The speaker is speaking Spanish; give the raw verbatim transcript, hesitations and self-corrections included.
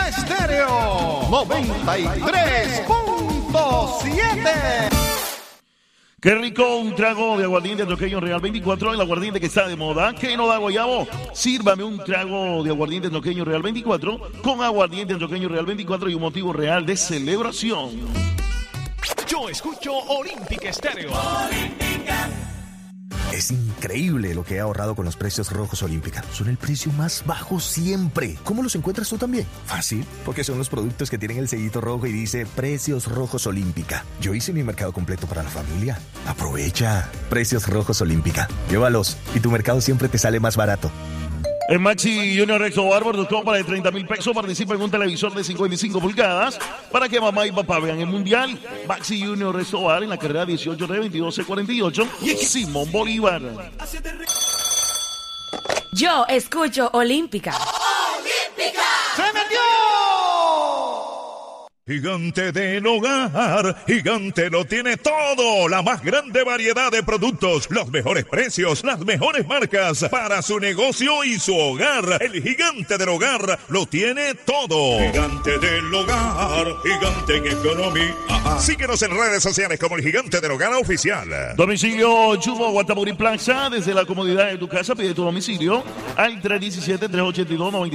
Estéreo noventa y tres punto siete. Qué rico un trago de aguardiente antioqueño Real veinticuatro, el aguardiente que está de moda. ¿Qué no da, Guayabo? Sírvame un trago de aguardiente antioqueño Real veinticuatro con aguardiente antioqueño Real veinticuatro y un motivo real de celebración. Yo escucho Olímpica Estéreo. Olímpica. Es increíble lo que he ahorrado con los precios rojos Olímpica. Son el precio más bajo siempre. ¿Cómo los encuentras tú también? Fácil, porque son los productos que tienen el sellito rojo y dice Precios Rojos Olímpica. Yo hice mi mercado completo para la familia. Aprovecha. Precios Rojos Olímpica. Llévalos y tu mercado siempre te sale más barato. En Maxi Junior Exo Barber, tu compra de treinta mil pesos, participa en un televisor de cincuenta y cinco pulgadas para que mamá y papá vean el mundial. Maxi Junior Exo Bar en la carrera dieciocho de veintidós cuarenta y ocho y Simón Bolívar. Yo escucho Olímpica. ¡Olímpica! ¡Se metió! Gigante del Hogar, Gigante lo tiene todo, la más grande variedad de productos, los mejores precios, las mejores marcas para su negocio y su hogar. El Gigante del Hogar lo tiene todo. Gigante del Hogar, Gigante en economía. Síguenos en redes sociales como el Gigante del Hogar oficial. Domicilio Chubo Guatamuri Plaza, desde la comodidad de tu casa, pide tu domicilio al tres uno siete, tres ocho dos, nueve